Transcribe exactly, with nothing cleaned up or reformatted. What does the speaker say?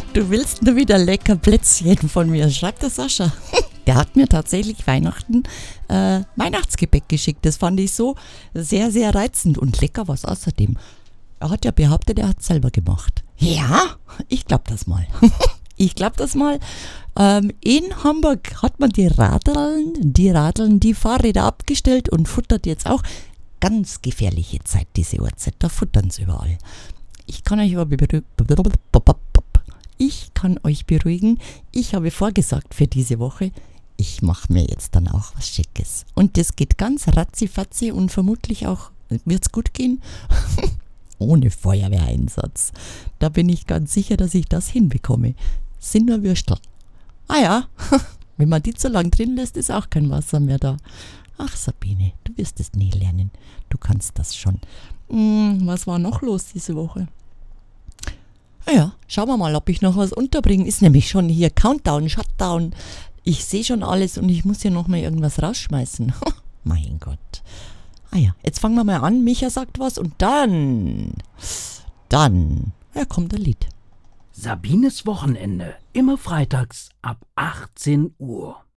Du willst nur wieder lecker Plätzchen von mir, schreibt der Sascha. Der hat mir tatsächlich Weihnachten äh, Weihnachtsgebäck geschickt. Das fand ich so sehr, sehr reizend und lecker was außerdem. Er hat ja behauptet, er hat es selber gemacht. Ja, ich glaube das mal. Ich glaube das mal. Ähm, in Hamburg hat man die Radeln, die Radeln, die Fahrräder abgestellt und futtert jetzt auch. Ganz gefährliche Zeit, diese Uhrzeit. Da futtern sie überall. Ich kann euch aber beruhigen. Ich kann euch beruhigen. Ich habe vorgesagt für diese Woche, ich mache mir jetzt dann auch was Schickes. Und das geht ganz ratzifatzi und vermutlich auch, wird es gut gehen, ohne Feuerwehreinsatz. Da bin ich ganz sicher, dass ich das hinbekomme. Sind nur Würstel. Ah ja, wenn man die zu lang drin lässt, ist auch kein Wasser mehr da. Ach Sabine, du wirst es nie lernen. Du kannst das schon. Hm, was war noch los diese Woche? Ja, schauen wir mal, ob ich noch was unterbringe. Ist nämlich schon hier Countdown, Shutdown. Ich sehe schon alles und ich muss hier noch mal irgendwas rausschmeißen. Mein Gott. Ah ja, jetzt fangen wir mal an. Micha sagt was und dann, dann, ja, kommt ein Lied. Sabines Wochenende, immer freitags ab achtzehn Uhr.